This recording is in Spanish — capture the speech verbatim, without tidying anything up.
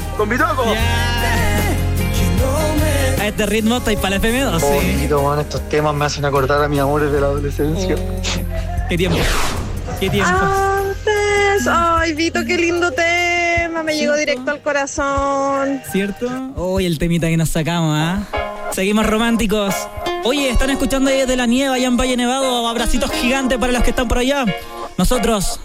con mi toco. A este ritmo estáis para la F M dos. Oh, Sí. Vito, man, estos temas me hacen acordar a mis amores de la adolescencia. Oh. Qué tiempo. Qué tiempo. Antes. Ay, Vito, qué lindo tema. Me llegó directo al corazón. ¿Cierto? Uy, el temita que nos sacamos, ¿ah? ¿eh? Seguimos románticos. Oye, ¿están escuchando ahí desde la nieve allá en Valle Nevado? Abracitos gigantes para los que están por allá. Nosotros